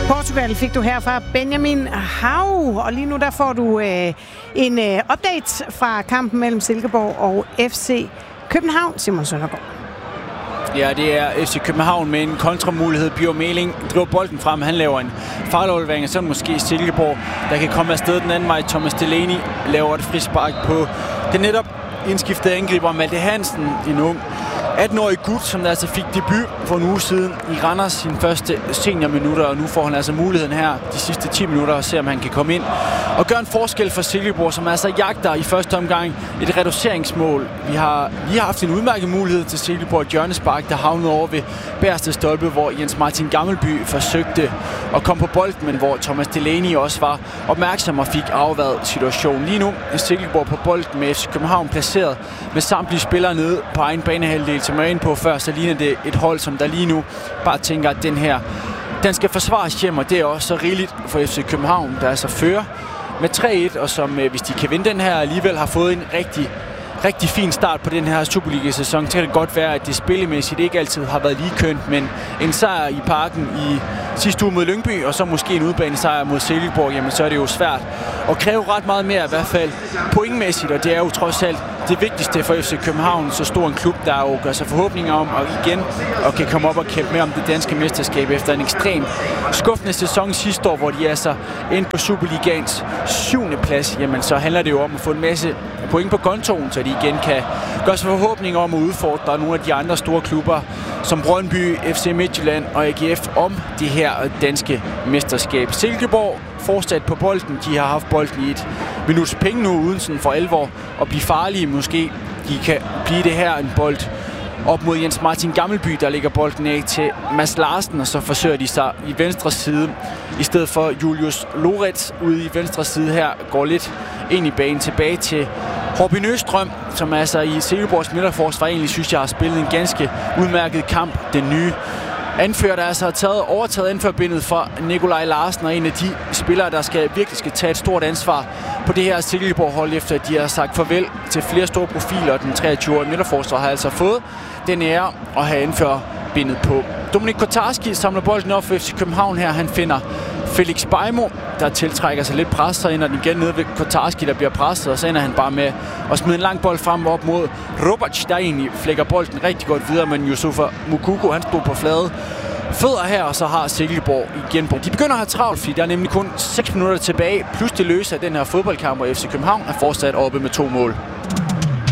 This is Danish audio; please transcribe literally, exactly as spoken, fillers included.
Portugal fik du her fra Benjamin Hav, og lige nu der får du øh, en øh, update fra kampen mellem Silkeborg og F C København. Simon Søndergaard. Ja, det er F C København med en kontramulighed. Bjørn Meling driver bolden frem. Han laver en fejlaflevering, og så måske Silkeborg, der kan komme afsted den anden vej. Thomas Delaney laver et frispark på det netop indskiftede angriber Malte Hansen, en ung atten-årig gut, som der altså fik debut for en uge siden i Randers, sin første seniorminutter, og nu får han altså muligheden her de sidste ti minutter at se, om han kan komme ind og gøre en forskel for Silkeborg, som altså jagter i første omgang et reduceringsmål. Vi har lige haft en udmærket mulighed til Silkeborg, et hjørnespark, der havnede over ved bagerste stolpe, hvor Jens Martin Gammelby forsøgte at komme på bolden, men hvor Thomas Delaney også var opmærksom og fik afværet situationen. Lige nu er Silkeborg på bolden med F C København placeret med samtlige spillere nede på egen banehalvdel, som jeg er inde på før, så ligner det et hold, som der lige nu bare tænker, at den her, den skal forsvares hjem, og det er også så rigeligt for F C København, der altså fører med tre et, og som, hvis de kan vinde den her, alligevel har fået en rigtig, rigtig fin start på den her Superliga-sæson. Så kan det godt være, at det spillemæssigt ikke altid har været lige kønt, men en sejr i Parken i sidste uge mod Lyngby, og så måske en udbanesejr mod Silkeborg, jamen så er det jo svært at kræve ret meget mere, i hvert fald pointmæssigt, og det er jo trods alt det vigtigste for F C København, så stor en klub, der jo gør sig forhåbninger om at igen og kan komme op og kæmpe med om det danske mesterskab efter en ekstrem skuffende sæson sidste år, hvor de altså endte på Superligaens syvende plads. Jamen så handler det jo om at få en masse point på kontoen, så de igen kan gøre sig forhåbninger om at udfordre nogle af de andre store klubber som Brøndby, F C Midtjylland og A G F om det her danske mesterskab. Silkeborg fortsat på bolden. De har haft bolden i et minuts penge nu, uden sådan for alvor at blive farlige. Måske de kan blive det her en bold op mod Jens Martin Gammelby, der lægger bolden af til Mads Larsen, og så forsøger de sig i venstre side, i stedet for Julius Loretz ude i venstre side her, går lidt ind i banen tilbage til Robin Østrøm, som altså i Silkeborgs midterforsvar egentlig synes jeg har spillet en ganske udmærket kamp. Den nye anfører, der altså har taget, overtaget anførbindet fra Nikolaj Larsen, og en af de spillere, der skal, virkelig skal tage et stort ansvar på det her Silkeborg-hold, efter at de har sagt farvel til flere store profiler. Den treogtyve-årige midterforsvar har altså fået den ære at have anførbindet på. Dominik Kotarski samler bolden op for F C København her. Han finder Felix Beimo, der tiltrækker sig lidt pres, så ender den igen nede ved Kotarski, der bliver presset, og så ender han bare med at smide en lang bold frem op mod Robac, der egentlig flækker bolden rigtig godt videre, men Yusufa Mukoko, han stod på flade fødder her, og så har Silkeborg igen på. De begynder at have travlt, fordi der er nemlig kun seks minutter tilbage, plus det løse af den her fodboldkamp, og F C København er fortsat oppe med to mål.